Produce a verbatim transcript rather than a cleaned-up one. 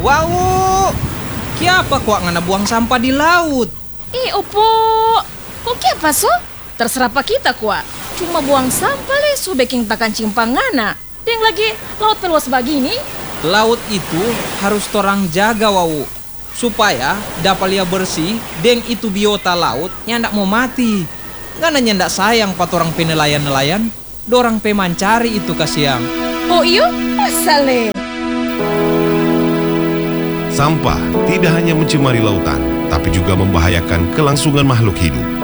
Wow, kiapa kok ngana buang sampah di laut? Eh, opo, kok kiapa so? Terserah pak kita kuat. Cuma buang sampah le, so baking takan cimpangana. Deng lagi laut peluas begini. Laut itu harus torang jaga wau, supaya dapat lia bersih. Deng itu biota laut yang ndak mau mati. Ngana ndak sayang pat orang penelayan-nelayan. Dorang pemancari itu kasiang. Oh iyo, asal le. Sampah tidak hanya mencemari lautan, tapi juga membahayakan kelangsungan makhluk hidup.